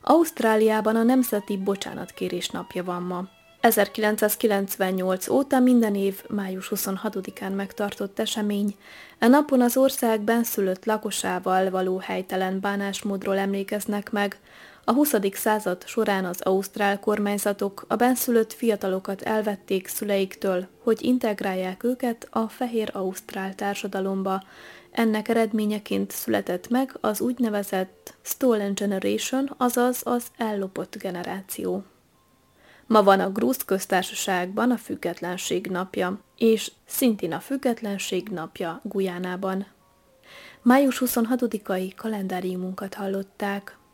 Ausztráliában a Nemzeti Bocsánatkérés napja van ma. 1998 óta minden év május 26-án megtartott esemény. E napon az ország bennszülött lakosával való helytelen bánásmódról emlékeznek meg. A 20. század során az ausztrál kormányzatok a bennszülött fiatalokat elvették szüleiktől, hogy integrálják őket a fehér ausztrál társadalomba. Ennek eredményeként született meg az úgynevezett Stolen Generation, azaz az ellopott generáció. Ma van a Grúz köztársaságban a Függetlenség napja, és szintén a Függetlenség napja Gujánában. Május 26-ai kalendáriumunkat hallották.